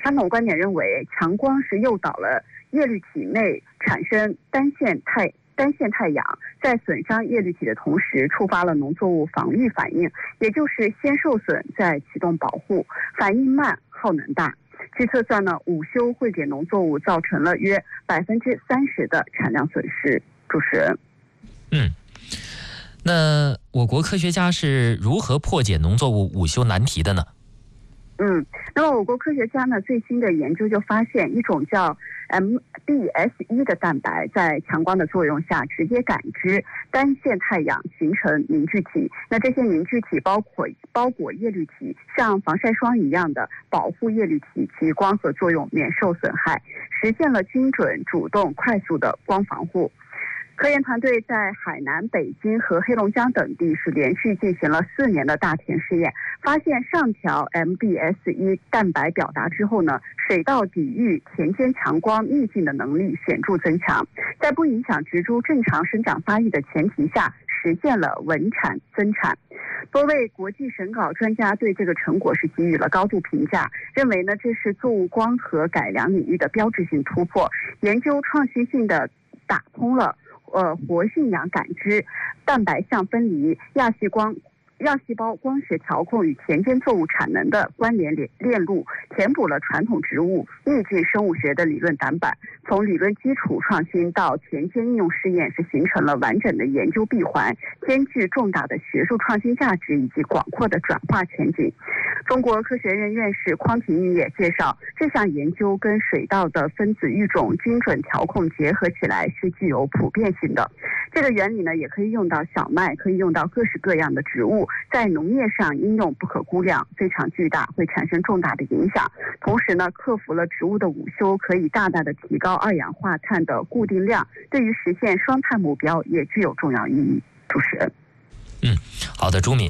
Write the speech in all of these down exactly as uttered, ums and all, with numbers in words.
传统观点认为，强光是诱导了叶绿体内产生单线太单线太阳，在损伤叶绿体的同时，触发了农作物防御反应，也就是先受损再启动保护，反应慢，耗能大。据测算呢，午休会给农作物造成了约百分之三十的产量损失。主持人， 嗯，那我国科学家是如何破解农作物午休难题的呢？ 嗯，那么我国科学家呢最新的研究就发现，一种叫 M B S 一 的蛋白在强光的作用下直接感知单线太阳，形成凝聚体。那这些凝聚体包裹包裹叶绿体，像防晒霜一样的保护叶绿体其光合作用免受损害，实现了精准、主动、快速的光防护。科研团队在海南、北京和黑龙江等地是连续进行了四年的大田试验，发现上调 M B S 一 蛋白表达之后呢，水稻抵御田间强光逆境的能力显著增强，在不影响植株正常生长发育的前提下，实现了稳产增产。多位国际审稿专家对这个成果是给予了高度评价，认为呢这是作物光合改良领域的标志性突破，研究创新性的打通了呃，活性氧感知、蛋白相分离、亚细光、亚细胞光学调控与田间作物产能的关联链链路，填补了传统植物逆境生物学的理论短板。从理论基础创新到田间应用试验，是形成了完整的研究闭环，兼具重大的学术创新价值以及广阔的转化前景。中国科学院院士匡廷玉也介绍，这项研究跟水稻的分子育种精准调控结合起来是具有普遍性的。这个原理呢，也可以用到小麦，可以用到各式各样的植物，在农业上应用不可估量，非常巨大，会产生重大的影响。同时呢，克服了植物的午休，可以大大的提高二氧化碳的固定量，对于实现双碳目标也具有重要意义。主持人， 嗯，好的，朱敏。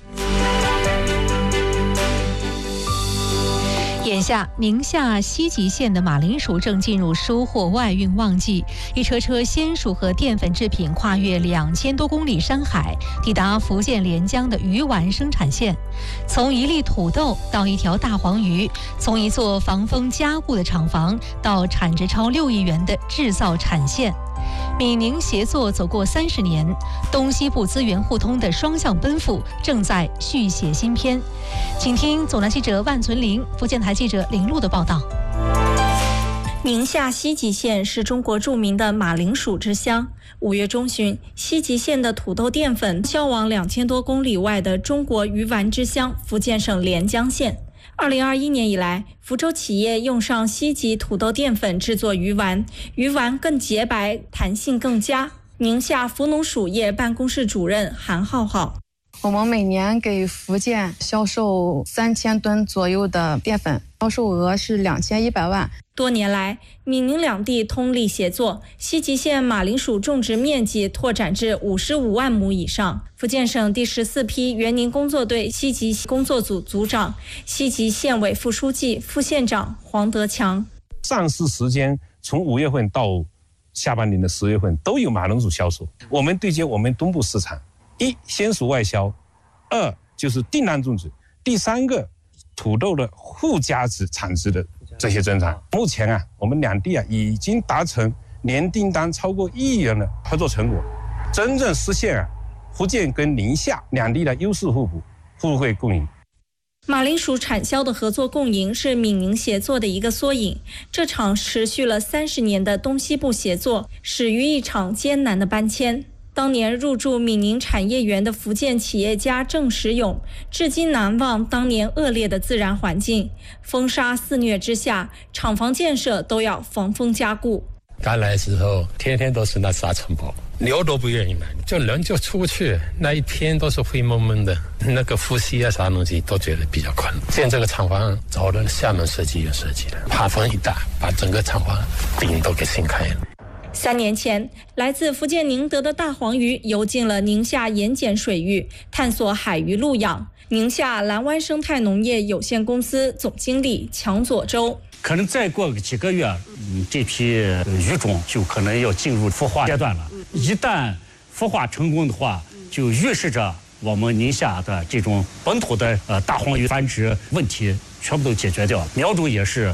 眼下，宁夏西吉县的马铃薯正进入收获外运旺季，一车车鲜薯和淀粉制品跨越两千多公里山海，抵达福建连江的鱼丸生产线。从一粒土豆到一条大黄鱼，从一座防风加固的厂房到产值超六亿元的制造产线。闽宁协作走过三十年，东西部资源互通的双向奔赴正在续写新篇。请听总台记者万存林、福建台记者林璐的报道。 宁夏西吉县是中国著名的马铃薯之乡。五月中旬，西吉县的土豆淀粉销往两千多公里外的中国鱼丸之乡福建省连江县。二零二一年以来，福州企业用上西吉土豆淀粉制作鱼丸，鱼丸更洁白，弹性更佳。宁夏福农属业办公室主任韩浩浩， 我们每年给福建销售三千吨左右的淀粉，销售额是两千一百万。 多年来，闽宁两地通力协作，西吉县马铃薯种植面积拓展至五十五万亩以上。福建省第十四批援宁工作队西吉工作组组长、西吉县委副书记、副县长黄德强。 上市时间从五月份到下半年的十月份都有马铃薯销售。我们对接我们东部市场，一鲜薯外销，二就是订单种植，第三个土豆的附加值产值的这些增长。目前啊，我们两地啊已经达成年订单超过一亿元的合作成果，真正实现啊福建跟宁夏两地的优势互补、互惠共赢。 马铃薯产销的合作共赢是闽宁协作的一个缩影。这场持续了三十年的东西部协作，始于一场艰难的搬迁。当年入驻闽宁产业园的福建企业家郑时勇，至今难忘当年恶劣的自然环境。风沙肆虐之下，厂房建设都要防风加固。 刚来之后，天天都是那沙尘暴，牛都不愿意买，就人就出不去，那一天都是灰蒙蒙的，那个呼吸啊啥东西都觉得比较困难。建这个厂房找了厦门设计院设计的，怕风一大，把整个厂房顶都给掀开了。 三年前，来自福建宁德的大黄鱼游进了宁夏盐碱水域，探索海鱼陆养。宁夏蓝湾生态农业有限公司总经理强佐洲， 可能再过几个月，嗯，这批鱼种就可能要进入孵化阶段了。一旦孵化成功的话，就预示着我们宁夏的这种本土的呃大黄鱼繁殖问题全部都解决掉，苗种也是